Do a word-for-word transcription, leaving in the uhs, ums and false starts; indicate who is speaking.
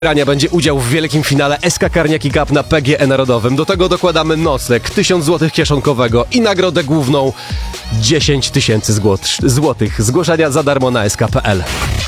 Speaker 1: Rania będzie udział w wielkim finale S K Karniaki Cup na P G E Narodowym. Do tego dokładamy nocleg, tysiąc złotych kieszonkowego i nagrodę główną dziesięć tysięcy złotych. Zgłoszenia za darmo na S K kropka P L.